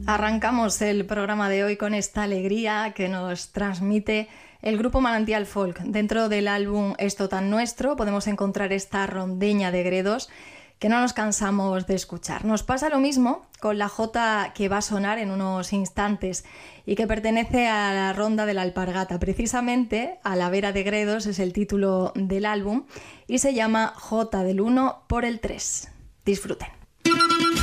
Arrancamos el programa de hoy con esta alegría que nos transmite el grupo Manantial Folk. Dentro del álbum Esto tan nuestro podemos encontrar esta rondeña de Gredos que no nos cansamos de escuchar. Nos pasa lo mismo con la jota que va a sonar en unos instantes y que pertenece a la ronda de la alpargata. Precisamente A la vera de Gredos es el título del álbum y se llama Jota del 1 por el 3. Disfruten.